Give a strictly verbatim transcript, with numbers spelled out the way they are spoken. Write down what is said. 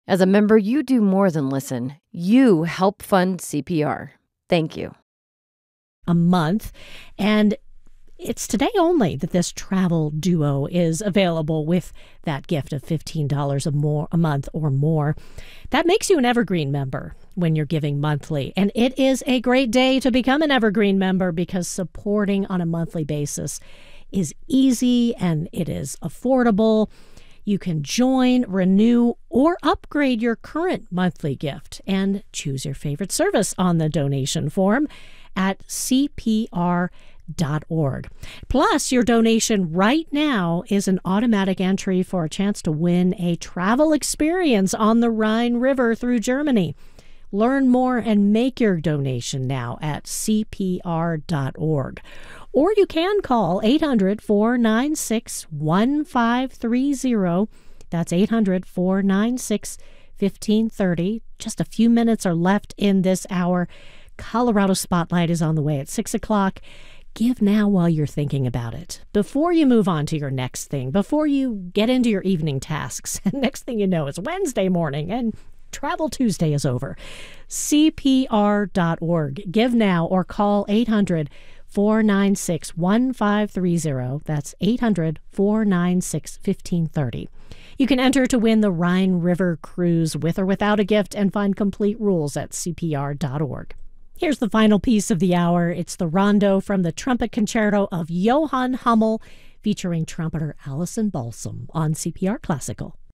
As a member, you do more than listen. You help fund C P R. Thank you. A month, and it's today only that this travel duo is available with that gift of fifteen dollars a more a month or more. That makes you an Evergreen member when you're giving monthly. And it is a great day to become an Evergreen member because supporting on a monthly basis is easy and it is affordable. You can join, renew, or upgrade your current monthly gift and choose your favorite service on the donation form at C P R dot org. Plus, your donation right now is an automatic entry for a chance to win a travel experience on the Rhine River through Germany. Learn more and make your donation now at C P R dot org. Or you can call eight hundred, four nine six, one five three zero. That's eight hundred, four nine six, one five three zero. Just a few minutes are left in this hour. Colorado Spotlight is on the way at six o'clock. Give now while you're thinking about it. Before you move on to your next thing, before you get into your evening tasks. And next thing you know, it's Wednesday morning and Travel Tuesday is over. C P R dot org. Give now or call eight hundred, four nine six, one five three zero. That's eight hundred, four nine six, one five three zero. You can enter to win the Rhine River Cruise with or without a gift and find complete rules at C P R dot org. Here's the final piece of the hour. It's the rondo from the Trumpet Concerto of Johann Hummel, featuring trumpeter Allison Balsam on C P R Classical.